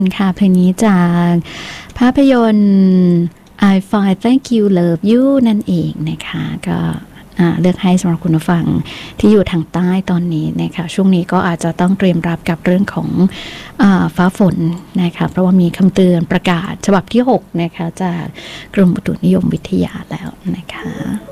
ค่ะเพลงนี้จากภาพยนตร์ I Find Thank You Love You นั่นเองนะคะก็เลือกให้สำหรับคุณผู้ฟังที่อยู่ทางใต้ตอนนี้นะคะช่วงนี้ก็อาจจะต้องเตรียมรับกับเรื่องของฟ้าฝนนะคะเพราะว่ามีคำเตือนประกาศฉบับที่6นะคะจากกรมอุตุนิยมวิทยาแล้วนะคะ